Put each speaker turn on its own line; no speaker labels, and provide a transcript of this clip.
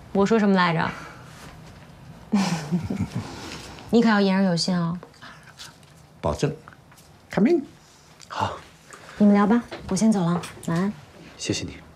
我说什么来着？你可要言而有信哦。
保证。Come in。
好，
你们聊吧，我先走了，晚安。
谢谢你。